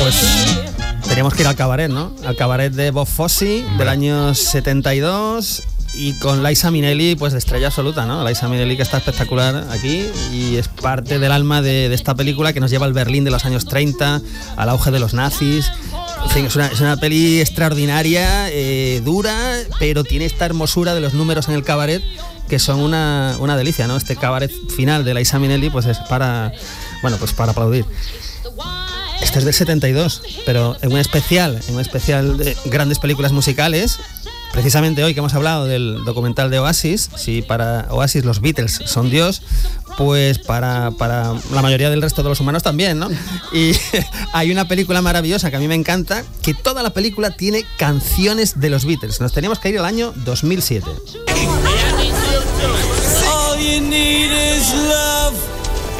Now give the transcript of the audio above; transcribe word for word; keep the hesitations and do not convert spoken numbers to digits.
pues teníamos que ir al cabaret, ¿no? Al cabaret de Bob Fosse del año setenta y dos y con Liza Minnelli, pues de estrella absoluta, ¿no? Liza Minnelli, que está espectacular aquí y es parte del alma de, de esta película que nos lleva al Berlín de los años treinta, al auge de los nazis. En fin, es una, es una peli extraordinaria, eh, dura, pero tiene esta hermosura de los números en el cabaret que son una, una delicia, ¿no? Este cabaret final de Liza Minnelli, pues es para, bueno, pues para aplaudir. Este es del setenta y dos, pero en un especial, en un especial de grandes películas musicales, precisamente hoy que hemos hablado del documental de Oasis, si para Oasis los Beatles son Dios, pues para, para la mayoría del resto de los humanos también, ¿no? Y hay una película maravillosa que a mí me encanta, que toda la película tiene canciones de los Beatles. Nos teníamos que ir al año dos mil siete. All you need is love.